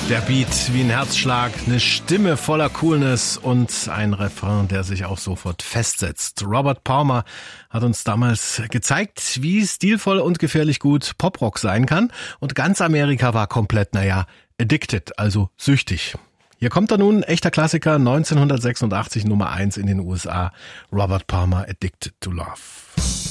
Der Beat wie ein Herzschlag, eine Stimme voller Coolness und ein Refrain, der sich auch sofort festsetzt. Robert Palmer hat uns damals gezeigt, wie stilvoll und gefährlich gut Poprock sein kann. Und ganz Amerika war komplett, addicted, also süchtig. Hier kommt er nun, echter Klassiker, 1986 Nummer 1 in den USA. Robert Palmer, Addicted to Love.